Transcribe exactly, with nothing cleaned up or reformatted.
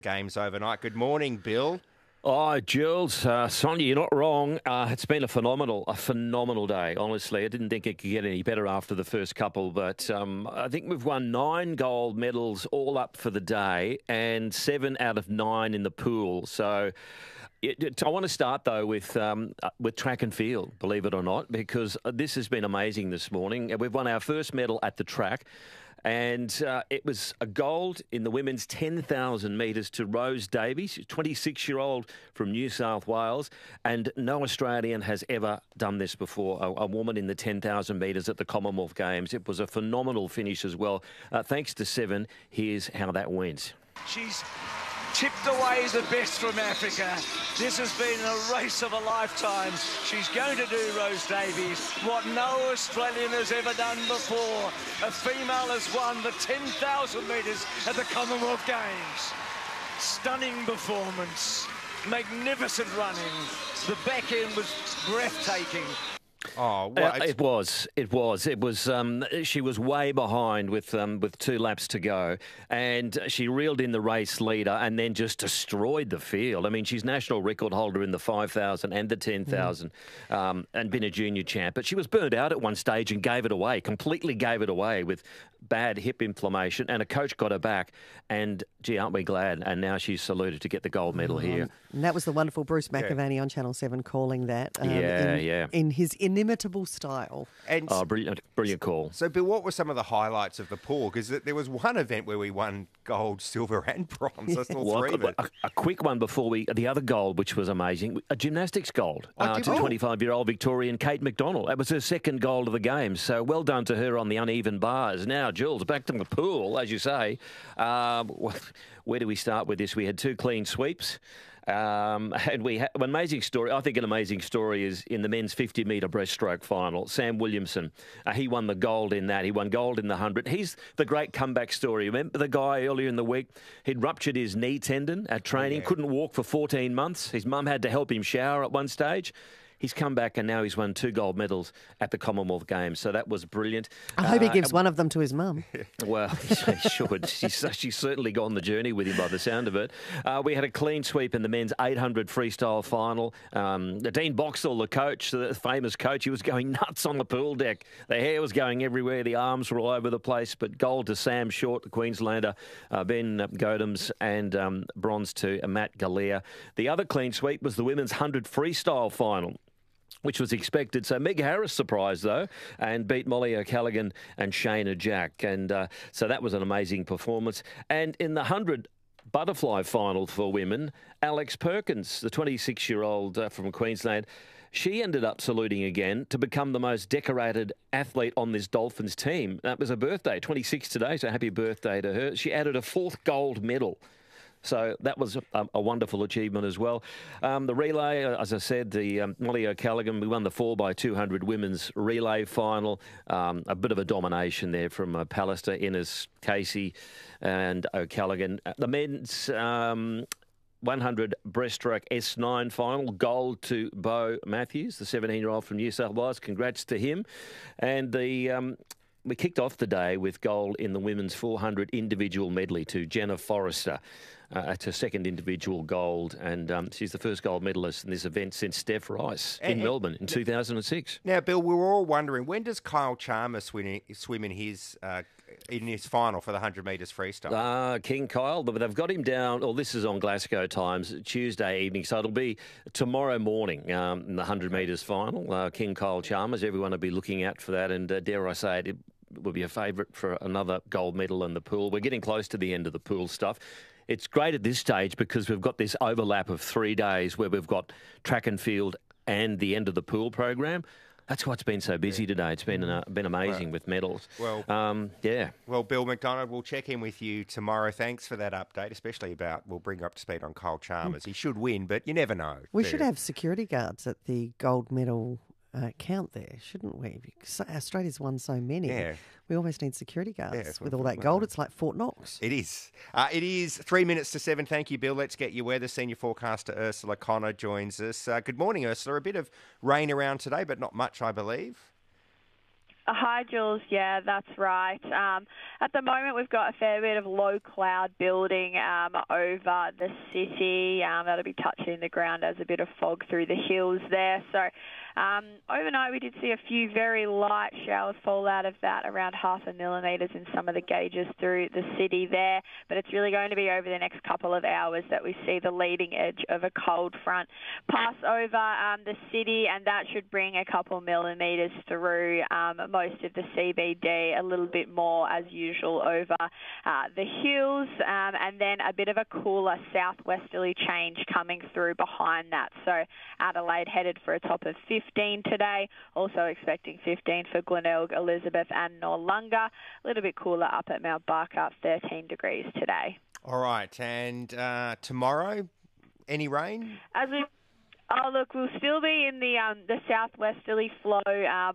Games overnight. Good morning, Bill. Oh, Jules, uh, Sonia, you're not wrong. Uh, it's been a phenomenal, a phenomenal day, honestly. I didn't think it could get any better after the first couple, but um, I think we've won nine gold medals all up for the day and seven out of nine in the pool. So it, it, I want to start, though, with um, with track and field, believe it or not, because this has been amazing this morning. We've won our first medal at the track. And uh, it was a gold in the women's ten thousand metres to Rose Davies, twenty-six-year-old from New South Wales. And no Australian has ever done this before, a, a woman in the ten thousand metres at the Commonwealth Games. It was a phenomenal finish as well. Uh, thanks to Seven, here's how that went. She's tipped away the best from Africa. This has been a race of a lifetime. She's going to do, Rose Davies, what no Australian has ever done before. A female has won the ten thousand metres at the Commonwealth Games. Stunning performance, magnificent running. The back end was breathtaking. Oh, well, uh, it was, it was, it was. Um, she was way behind with um, with two laps to go, and she reeled in the race leader, and then just destroyed the field. I mean, she's national record holder in the five thousand and the ten thousand, mm. um, and been a junior champ. But she was burned out at one stage and gave it away, completely gave it away with bad hip inflammation. And a coach got her back, and gee, aren't we glad? And now she's saluted to get the gold medal mm. here. And that was the wonderful Bruce McAvaney yeah. on Channel Seven calling that. Um, yeah, in, yeah. In his inimitable style. And oh, brilliant, brilliant call. So, Bill, what were some of the highlights of the pool? Because there was one event where we won gold, silver and bronze. I saw well, three of it. A, a quick one before we, the other gold, which was amazing, a gymnastics gold oh, uh, to twenty-five-year-old Victorian Kate McDonald. That was her second gold of the game. So well done to her on the uneven bars. Now, Jules, back to the pool, as you say. Um, where do we start with this? We had two clean sweeps. Um, and we had an amazing story. I think an amazing story is in the men's fifty metre breaststroke final. Sam Williamson, uh, he won the gold in that. He won gold in the one hundred. He's the great comeback story. Remember the guy earlier in the week? He'd ruptured his knee tendon at training, yeah. couldn't walk for fourteen months. His mum had to help him shower at one stage. He's come back and now he's won two gold medals at the Commonwealth Games. So that was brilliant. I hope uh, he gives one of them to his mum. Well, he should. She's, she's certainly gone the journey with him by the sound of it. Uh, we had a clean sweep in the men's eight hundred freestyle final. Um, Dean Boxall, the coach, the famous coach, he was going nuts on the pool deck. The hair was going everywhere. The arms were all over the place. But gold to Sam Short, the Queenslander, uh, Ben Godems, and um, bronze to Matt Galea. The other clean sweep was the women's one hundred freestyle final, which was expected. So Meg Harris surprised, though, and beat Molly O'Callaghan and Shayna Jack. And uh, so that was an amazing performance. And in the one hundred butterfly final for women, Alex Perkins, the twenty-six-year-old uh, from Queensland, she ended up saluting again to become the most decorated athlete on this Dolphins team. That was her birthday, twenty-six today, so happy birthday to her. She added a fourth gold medal. So that was a, a wonderful achievement as well. Um, the relay, as I said, the um, Molly O'Callaghan, we won the four by two hundred women's relay final. Um, a bit of a domination there from uh, Pallister, Innes, Casey and O'Callaghan. The men's um, one hundred breaststroke S nine final, gold to Bo Matthews, the seventeen-year-old from New South Wales. Congrats to him. And the... Um, We kicked off the day with gold in the women's four hundred individual medley to Jenna Forrester. Uh, it's her second individual gold, and um, she's the first gold medalist in this event since Steph Rice in and, Melbourne in two thousand six. Now, Bill, we were all wondering, when does Kyle Chalmers swim, swim in his uh, in his final for the one hundred metres freestyle? Uh, King Kyle, but they've got him down, well, this is on Glasgow times, Tuesday evening, so it'll be tomorrow morning um, in the one hundred metres final. Uh, King Kyle Chalmers, everyone will be looking out for that, and uh, dare I say it, it will be a favourite for another gold medal in the pool. We're getting close to the end of the pool stuff. It's great at this stage because we've got this overlap of three days where we've got track and field and the end of the pool program. That's why it's been so busy today. It's been uh, been amazing well, with medals. Well, um, yeah. Well, Bill McDonald, we'll check in with you tomorrow. Thanks for that update, especially about, we'll bring you up to speed on Kyle Chalmers. He should win, but you never know. We there. should have security guards at the gold medal uh, count there, shouldn't we? Because Australia's won so many. Yeah. We almost need security guards. Yeah, with all that gold, it's like Fort Knox. It is. Uh, it is three minutes to seven. Thank you, Bill. Let's get your weather. Senior forecaster Ursula Connor joins us. Uh, good morning, Ursula. A bit of rain around today, but not much, I believe. Uh, Hi, Jules. Yeah, that's right. Um, at the moment, we've got a fair bit of low cloud building um, over the city. Um, that'll be touching the ground as a bit of fog through the hills there. So um, overnight, we did see a few very light showers fall out of that, around half a millimetres in some of the gauges through the city there. But it's really going to be over the next couple of hours that we see the leading edge of a cold front pass over um, the city, and that should bring a couple millimetres through um, most of the C B D, a little bit more as usual over uh, the hills, um, and then a bit of a cooler southwesterly change coming through behind that. So Adelaide headed for a top of fifteen today, also expecting fifteen for Glenelg, Elizabeth and Noarlunga. A little bit cooler up at Mount Barker, thirteen degrees today. All right, and uh, tomorrow, any rain? As we Oh, look, we'll still be in the um, the southwesterly flow uh,